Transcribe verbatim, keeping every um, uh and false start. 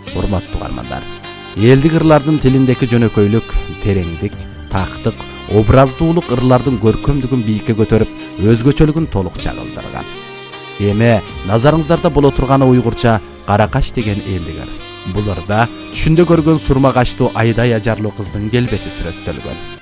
Урматтуу каармандар, элдик ырлардын тилиндеки жөнөкөйлүк, тереңдик, тактык, образдуулук ырлардын көркөмдүгүн бийикке көтөрүп, өзгөчөлүгүн толук чагылдырган. Эми назарыңыздарда боло турганы уйгурча Каракаш деген элдик ыр. Бул ырда түшүндө көргөн сурма качтуу айдай ажарлуу кыздын келбети сүрөттөлгөн.